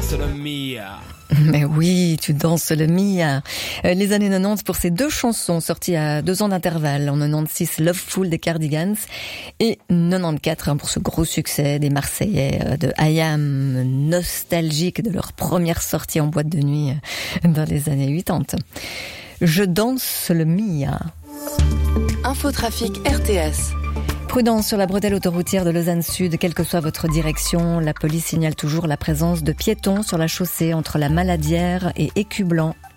danse le Mia. Mais oui, tu danses le Mia. Les années 90 pour ces deux chansons sorties à 2 ans d'intervalle. En 96, Loveful des Cardigans et 94 pour ce gros succès des Marseillais de I.Am, nostalgique de leur première sortie en boîte de nuit dans les années 80. Je danse le Mia. Infotrafic RTS. Prudence sur la bretelle autoroutière de Lausanne Sud, quelle que soit votre direction. La police signale toujours la présence de piétons sur la chaussée entre la Maladière et Écublanc